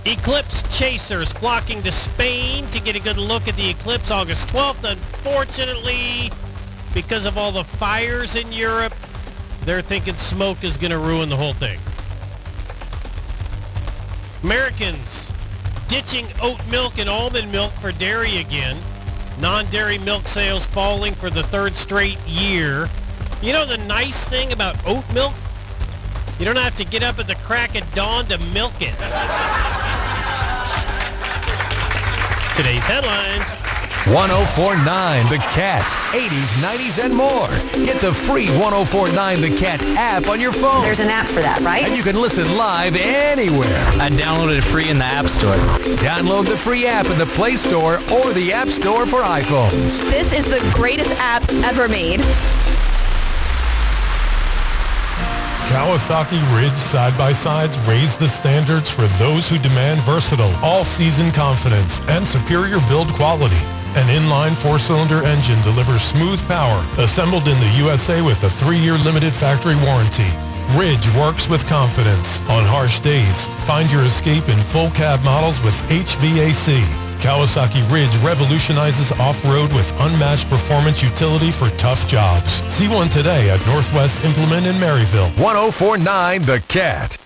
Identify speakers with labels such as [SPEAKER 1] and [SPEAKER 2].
[SPEAKER 1] Eclipse chasers flocking to Spain to get a good look at the eclipse August 12th. Unfortunately, because of all the fires in Europe, they're thinking smoke is going to ruin the whole thing. Americans ditching oat milk and almond milk for dairy again. Non-dairy milk sales falling for the third straight year. You know the nice thing about oat milk? You don't have to get up at the crack of dawn to milk it. Today's headlines.
[SPEAKER 2] 104.9 The Cat. 80s, 90s, and more. Get the free 104.9 The Cat app on your phone.
[SPEAKER 3] There's an app for that, right?
[SPEAKER 2] And you can listen live anywhere.
[SPEAKER 4] I downloaded it free in the App Store.
[SPEAKER 2] Download the free app in the Play Store or the App Store for iPhones.
[SPEAKER 3] This is the greatest app ever made.
[SPEAKER 5] Kawasaki Ridge side-by-sides raise the standards for those who demand versatile, all-season confidence and superior build quality. An inline four-cylinder engine delivers smooth power, assembled in the USA with a 3-year limited factory warranty. Ridge works with confidence. On harsh days, find your escape in full cab models with HVAC. Kawasaki Ridge revolutionizes off-road with unmatched performance utility for tough jobs. See one today at Northwest Implement in Maryville.
[SPEAKER 2] 104.9 The Cat.